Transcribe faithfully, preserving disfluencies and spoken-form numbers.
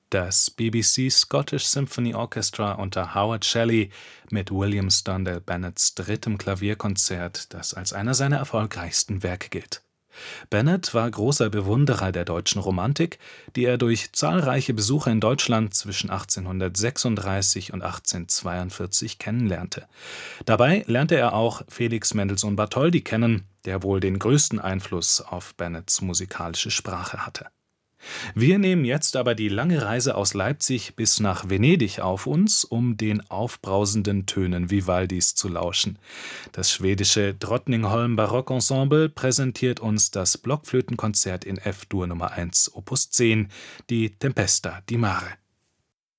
Das B B C Scottish Symphony Orchestra unter Howard Shelley mit William Sterndale Bennetts drittem Klavierkonzert, das als einer seiner erfolgreichsten Werke gilt. Bennett war großer Bewunderer der deutschen Romantik, die er durch zahlreiche Besuche in Deutschland zwischen achtzehnhundertsechsunddreißig und achtzehnhundertzweiundvierzig kennenlernte. Dabei lernte er auch Felix Mendelssohn Bartholdy kennen, der wohl den größten Einfluss auf Bennetts musikalische Sprache hatte. Wir nehmen jetzt aber die lange Reise aus Leipzig bis nach Venedig auf uns, um den aufbrausenden Tönen Vivaldis zu lauschen. Das schwedische Drottningholm Barockensemble präsentiert uns das Blockflötenkonzert in F-Dur Nummer eins, Opus zehn, die Tempesta di Mare.